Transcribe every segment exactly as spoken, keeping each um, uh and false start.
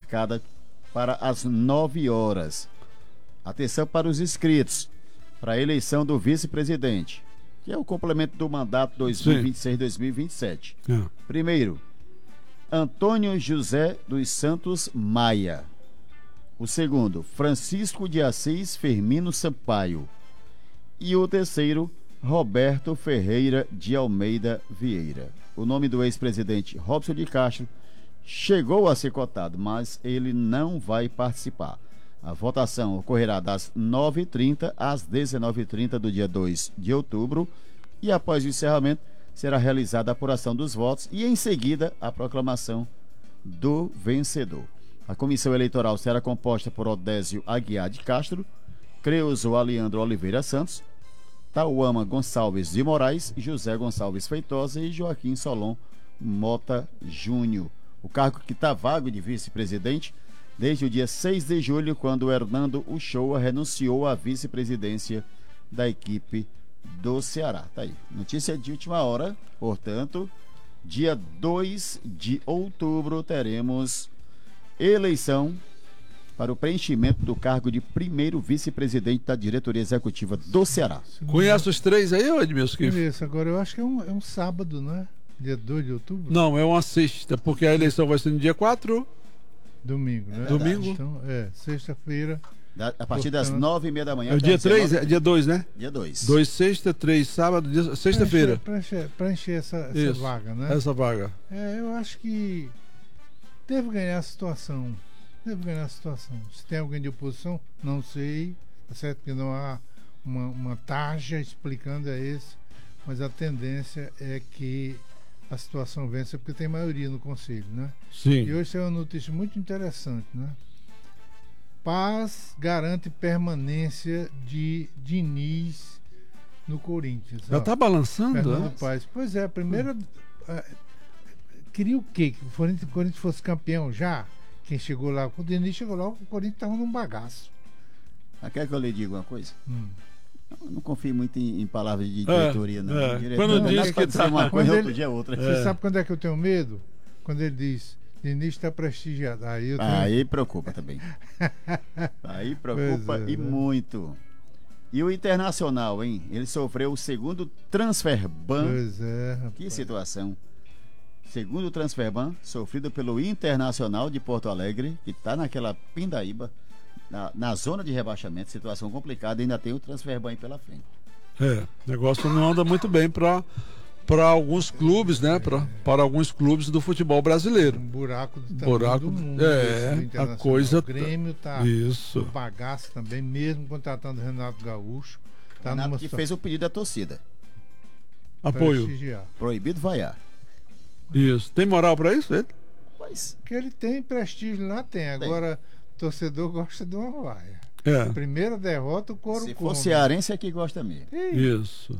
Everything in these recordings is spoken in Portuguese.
marcada para as nove horas. Atenção para os inscritos para a eleição do vice-presidente, que é o complemento do mandato dois mil e vinte e seis a dois mil e vinte e sete. É. Primeiro, Antônio José dos Santos Maia. O segundo, Francisco de Assis Firmino Sampaio. E o terceiro, Roberto Ferreira de Almeida Vieira. O nome do ex-presidente Robson de Castro chegou a ser cotado, mas ele não vai participar. A votação ocorrerá das nove e trinta às dezenove e trinta do dia dois de outubro e após o encerramento será realizada a apuração dos votos e em seguida a proclamação do vencedor. A comissão eleitoral será composta por Odésio Aguiar de Castro, Creuso Aleandro Oliveira Santos, Tauama Gonçalves de Moraes, José Gonçalves Feitosa e Joaquim Solon Mota Júnior. O cargo que está vago de vice-presidente desde o dia seis de julho, quando Hernando Uchoa renunciou à vice-presidência da equipe do Ceará. Tá aí, notícia de última hora, portanto, dia dois de outubro teremos eleição para o preenchimento do cargo de primeiro vice-presidente da diretoria executiva do Ceará. Conhece os três aí, Edmilson? Conheço, agora eu acho que é um, é um sábado, não é? Dia dois de outubro? Não, é uma sexta, porque a eleição vai ser no dia quatro. Domingo, né? É Domingo. Então, é, sexta-feira. A partir das nove e meia da manhã. É o dia três, é dia dois, né? Dia dois. dois, sexta, três, sábado, dia, sexta-feira. Para encher, pra encher essa, essa vaga, né? Essa vaga. É, eu acho que deve ganhar a situação. Deve ganhar a situação. Se tem alguém de oposição, não sei. É certo que não há uma, uma tarja explicando a esse, mas a tendência é que a situação vença, porque tem maioria no Conselho, né? Sim. E hoje é uma notícia muito interessante, né? Paz garante permanência de Diniz no Corinthians. Já está balançando? Fernando É? Paz. Pois é, a primeira... Uh, queria o quê? Que o Corinthians, o Corinthians fosse campeão já? Quem chegou lá? Quando o Diniz chegou lá, o Corinthians estava num bagaço. Ah, quer que eu lhe diga uma coisa? Hum. Eu não confio muito em, em palavras de diretoria, é, não. É. Diretor, quando não diz que tá uma coisa, ele, outro dia é outra. Você é. sabe quando é que eu tenho medo? Quando ele diz, Diniz está prestigiado. Aí, eu tenho... Aí preocupa também. Aí preocupa é, e né? muito. E o Internacional, hein? Ele sofreu o segundo transfer ban. Pois é, rapaz. Que situação. Segundo transfer ban sofrido pelo Internacional de Porto Alegre, que está naquela pindaíba. Na, na zona de rebaixamento, situação complicada, ainda tem o transfer ban aí pela frente. É, o negócio não anda muito bem para para alguns clubes, né? Pra, para alguns clubes do futebol brasileiro. Um buraco do buraco do mundo. É, a coisa. O Grêmio tá isso. bagaço também, mesmo contratando Renato Gaúcho. Tá Renato numa que fez o pedido da torcida. Apoio. Proibido vaiar. Isso. Tem moral para isso, ele? Pois. Que ele tem prestígio lá, tem. Agora. Tem. O torcedor gosta de uma vaia. É. Primeira derrota, o couro Se come. for cearense é que gosta mesmo. Isso.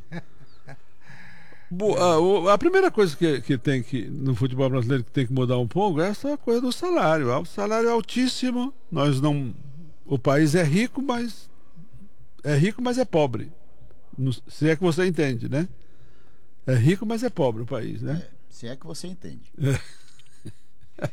Bo, a, a primeira coisa que, que tem que, no futebol brasileiro, que tem que mudar um pouco é essa coisa do salário. O salário é altíssimo. Nós não. O país é rico, mas. É rico, mas é pobre. Se é que você entende, né? É rico, mas é pobre o país, né? É, se é que você entende. É.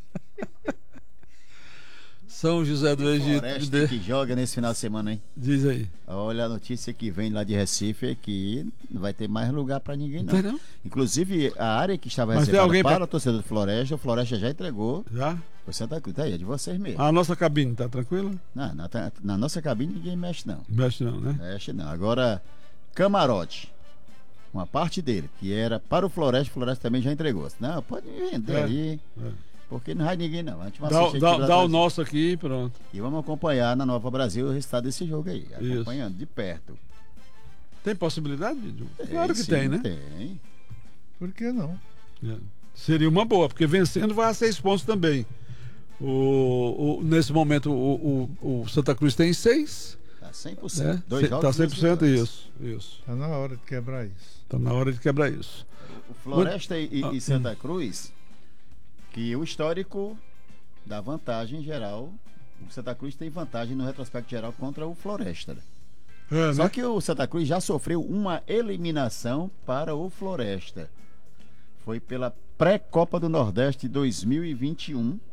São José do Egito. Floresta que joga nesse final de semana, hein? Diz aí. Olha, a notícia que vem lá de Recife é que não vai ter mais lugar para ninguém, não. Não, não. Inclusive, a área que estava Mas reservada alguém para pra... o torcedor do Floresta, o Floresta já entregou. Já? O Santa Cruz, tá aí, é de vocês mesmo. A nossa cabine, tá tranquila? Não, na, na nossa cabine ninguém mexe, não. Mexe não, né? Mexe não. Agora, camarote. Uma parte dele, que era para o Floresta, o Floresta também já entregou. Não, pode vender é, aí. É. Porque não vai ninguém, não. A gente vai dá dá, dá o nosso aqui e pronto. E vamos acompanhar na Nova Brasil o resultado desse jogo aí. Isso. Acompanhando de perto. Tem possibilidade, Didi? Tem, claro que sim, tem, né? Tem. Por que não? É. Seria uma boa, porque vencendo vai a seis pontos também. O, o, nesse momento, o, o, o Santa Cruz tem seis. Tá cem por cento. É? Dois Está jogos, cem por cento, isso, isso. Tá na hora de quebrar isso. Está na hora de quebrar isso. O Floresta o... e, ah, e Santa Cruz, que o histórico da vantagem geral, o Santa Cruz tem vantagem no retrospecto geral contra o Floresta. É, Só né? que o Santa Cruz já sofreu uma eliminação para o Floresta. Foi pela pré-Copa do Nordeste dois mil e vinte e um.